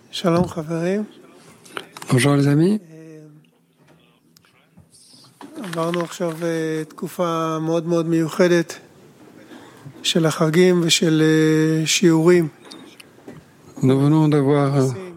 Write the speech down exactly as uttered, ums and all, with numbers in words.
שלום חברים. Bonjour les amis. עברנו עכשיו תקופה מאוד מאוד מיוחדת של החגים ושל שיעורים. Nous venons d'avoir